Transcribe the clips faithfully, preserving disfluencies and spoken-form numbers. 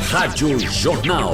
Rádio Jornal.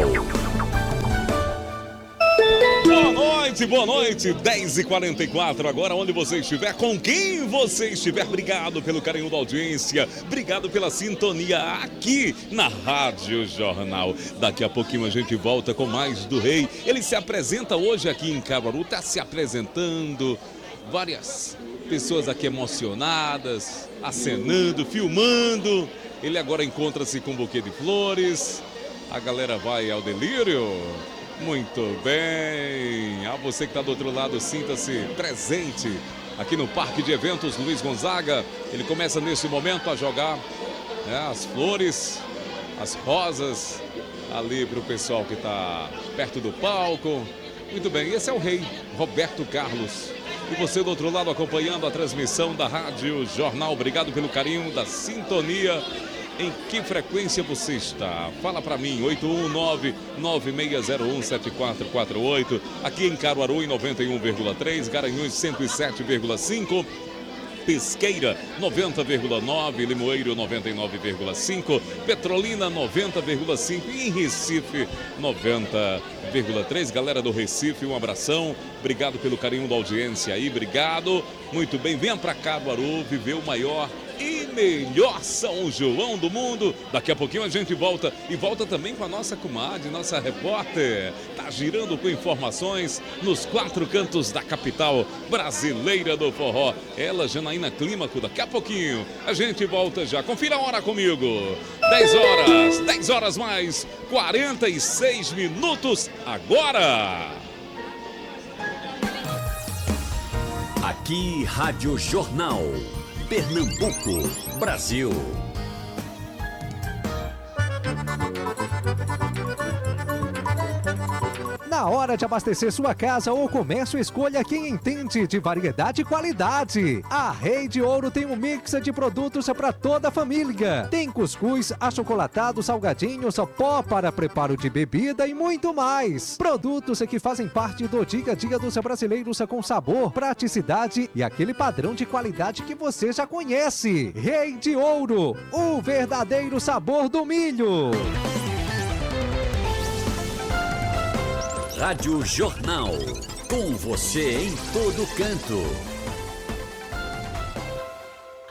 Boa noite, boa noite, dez e quarenta e quatro, agora onde você estiver, com quem você estiver, obrigado pelo carinho da audiência, obrigado pela sintonia aqui na Rádio Jornal. Daqui a pouquinho a gente volta com mais do Rei, ele se apresenta hoje aqui em Caruaru, está se apresentando, várias pessoas aqui emocionadas, acenando, filmando, ele agora encontra-se com um buquê de flores, a galera vai ao delírio. Muito bem, a você que está do outro lado, sinta-se presente aqui no Parque de Eventos Luiz Gonzaga. Ele começa nesse momento a jogar, né, as flores, as rosas ali para o pessoal que está perto do palco. Muito bem, esse é o Rei Roberto Carlos. E você do outro lado acompanhando a transmissão da Rádio Jornal. Obrigado pelo carinho da sintonia. Em que frequência você está? Fala para mim, oito um nove, nove seis zero um, sete quatro quatro oito. Aqui em Caruaru em noventa e um vírgula três, Garanhuns cento e sete vírgula cinco, Pesqueira noventa vírgula nove, Limoeiro noventa e nove vírgula cinco, Petrolina noventa vírgula cinco e em Recife noventa vírgula três. Galera do Recife, um abração. Obrigado pelo carinho da audiência aí, obrigado. Muito bem, venha para Caruaru viver o maior e melhor São João do mundo. Daqui a pouquinho a gente volta e volta também com a nossa comadre, nossa repórter. Tá girando com informações nos quatro cantos da capital brasileira do forró. Ela, Janaína Clímaco, daqui a pouquinho a gente volta já. Confira a hora comigo. dez horas, dez horas mais quarenta e seis minutos agora. Aqui, Rádio Jornal. Pernambuco, Brasil. Na hora de abastecer sua casa ou comércio, escolha quem entende de variedade e qualidade. A Rei de Ouro tem um mix de produtos para toda a família. Tem cuscuz, achocolatado, salgadinhos, pó para preparo de bebida e muito mais. Produtos que fazem parte do dia a dia dos brasileiros com sabor, praticidade e aquele padrão de qualidade que você já conhece. Rei de Ouro, o verdadeiro sabor do milho. Rádio Jornal, com você em todo canto.